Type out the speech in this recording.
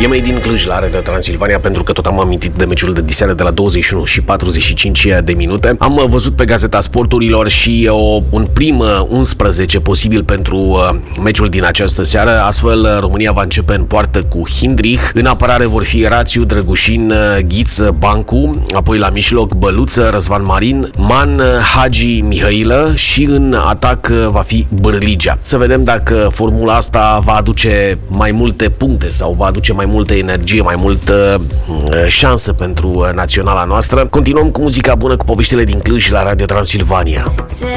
E mai din Cluj la Radio Transilvania, pentru că tot am amintit de meciul de diseară de la 21 și 45 de minute. Am văzut pe Gazeta Sporturilor și un prim 11 posibil pentru meciul din această seară. Astfel, România va începe în poartă cu Hindrich. În apărare vor fi Rațiu, Drăgușin, Ghiță, Bancu. Apoi la mijloc Băluță, Răzvan Marin, Man, Hagi, Mihailă și în atac va fi Bârligea. Să vedem dacă formula asta va aduce mai multe puncte sau va aduce mai multă energie, mai multă șansă pentru naționala noastră. Continuăm cu muzica bună, cu poveștile din Cluj la Radio Transilvania.